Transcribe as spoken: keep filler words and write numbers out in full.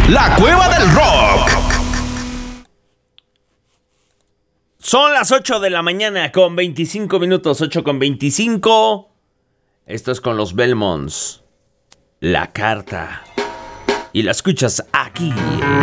La Cueva del Rock. Son las ocho de la mañana con veinticinco minutos, ocho con veinticinco. Esto es con los Belmonts. La Carta. Y la escuchas aquí,